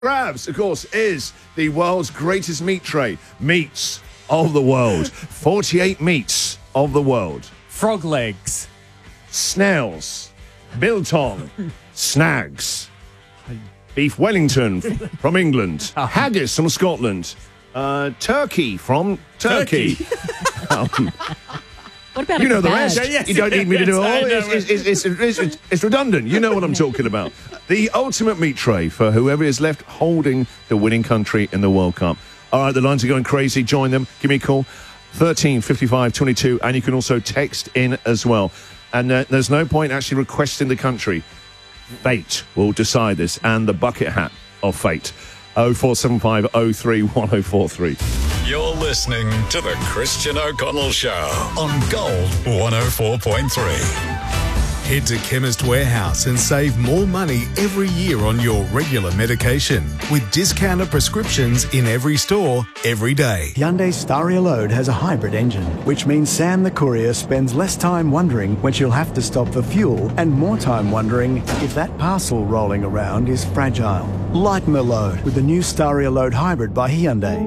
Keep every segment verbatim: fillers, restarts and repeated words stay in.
Grabs, of course, is the world's greatest meat tray. Meats of the world. forty-eight meats of the world. Frog legs. Snails. Biltong. Snags. Beef Wellington from England. Haggis from Scotland. Uh, turkey from Turkey. Turkey. um, What about you a know the kebab? rest. Yes, You don't need me to do it yes, I all. know. It's, it's, it's, it's, it's, it's redundant. You know what I'm talking about. The ultimate meat tray for whoever is left holding the winning country in the World Cup. All right, the lines are going crazy. Join them. Give me a call. thirteen fifty-five twenty-two. And you can also text in as well. And uh, there's no point actually requesting the country. Fate will decide this. And the bucket hat of fate. oh four seven five oh three one oh four three. You're listening to the Christian O'Connell Show on Gold one oh four point three. Head to Chemist Warehouse and save more money every year on your regular medication with discounted prescriptions in every store, every day. Hyundai Staria Load has a hybrid engine, which means Sam the courier spends less time wondering when she'll have to stop for fuel and more time wondering if that parcel rolling around is fragile. Lighten the load with the new Staria Load Hybrid by Hyundai.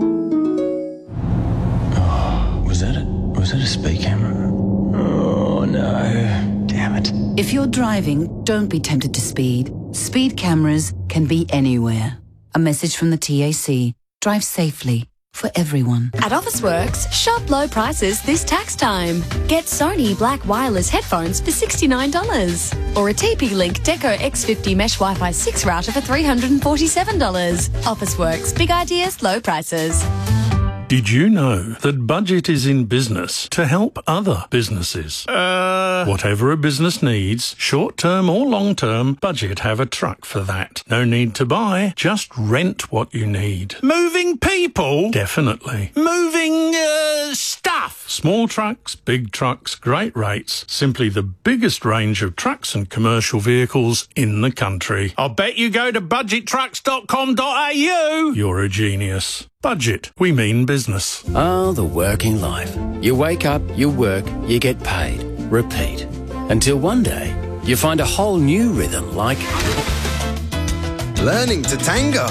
Oh, was that it? Was that a speed camera? Oh, no. Damn it. If you're driving, don't be tempted to speed. Speed cameras can be anywhere. A message from the T A C. Drive safely for everyone. At Officeworks, shop low prices this tax time. Get Sony Black Wireless headphones for sixty-nine dollars. Or a T P-Link Deco X fifty Mesh Wi-Fi six router for three hundred forty-seven dollars. Officeworks, big ideas, low prices. Did you know that Budget is in business to help other businesses? Uh... Whatever a business needs, short-term or long-term, Budget have a truck for that. No need to buy, just rent what you need. Moving people? Definitely. Moving, uh, stuff? Small trucks, big trucks, great rates. Simply the biggest range of trucks and commercial vehicles in the country. I'll bet you go to budget trucks dot com dot a u. You're a genius. Budget. We mean business. Oh, the working life. You wake up, you work, you get paid. Repeat. Until one day, you find a whole new rhythm like... learning to tango.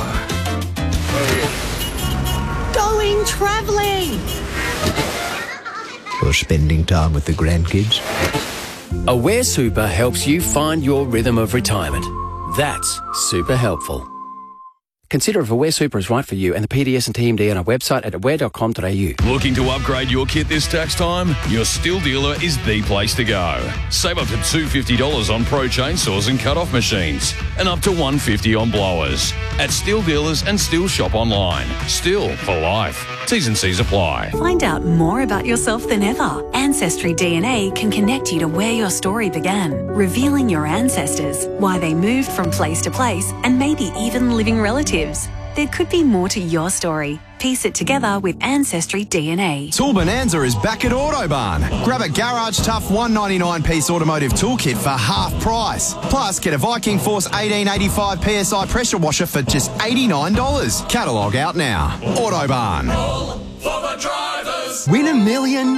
Going travelling. Or spending time with the grandkids. Aware Super helps you find your rhythm of retirement. That's super helpful. Consider if Aware Super is right for you and the P D S and T M D on our website at aware dot com dot a u. Looking to upgrade your kit this tax time? Your Stihl dealer is the place to go. Save up to two hundred fifty dollars on pro chainsaws and cut-off machines and up to one hundred fifty dollars on blowers. At Stihl dealers and Stihl shop online. Stihl for life. T's and C's apply. Find out more about yourself than ever. Ancestry D N A can connect you to where your story began, revealing your ancestors, why they moved from place to place, and maybe even living relatives. There could be more to your story. Piece it together with Ancestry D N A. Tool Bonanza is back at Autobarn. Grab a Garage Tough one ninety-nine piece automotive toolkit for half price. Plus, get a Viking Force eighteen eighty-five P S I pressure washer for just eighty-nine dollars. Catalogue out now. Autobarn. All for the drivers. Win a million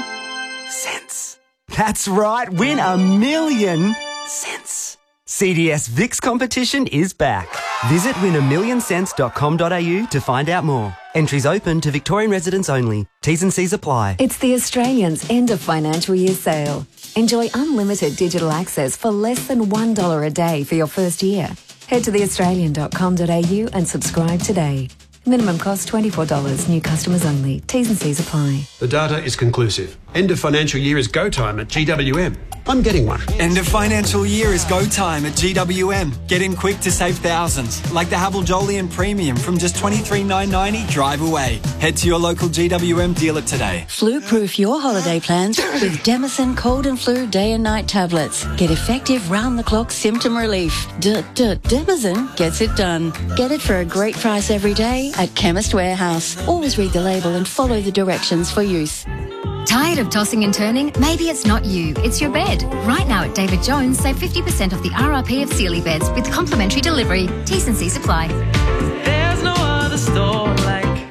cents. That's right, win a million cents. C D S VIX competition is back. Visit win a million cents dot com dot a u to find out more. Entries open to Victorian residents only. T's and C's apply. It's the Australians' end of financial year sale. Enjoy unlimited digital access for less than one dollar a day for your first year. Head to the australian dot com dot a u and subscribe today. Minimum cost twenty-four dollars. New customers only. T's and C's apply. The data is conclusive. End of financial year is go time at G W M. I'm getting one. End of financial year is go time at G W M. Get in quick to save thousands. Like the Havel Jolyon Premium from just twenty-three thousand nine hundred ninety. Drive away. Head to your local G W M dealer today. Flu-proof your holiday plans with Demison Cold and Flu Day and Night tablets. Get effective round-the-clock symptom relief. D-d-Demison gets it done. Get it for a great price every day at Chemist Warehouse. Always read the label and follow the directions for use. Tired of tossing and turning? Maybe it's not you, it's your bed. Right now at David Jones, save fifty percent off the R R P of Sealy beds with complimentary delivery. T's and C's apply. There's no other store like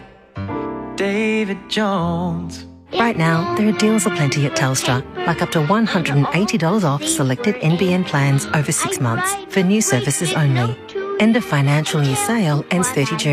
David Jones. Right now, there are deals aplenty at Telstra, like up to one hundred eighty dollars off selected N B N plans over six months for new services only. End of financial year sale ends thirty June.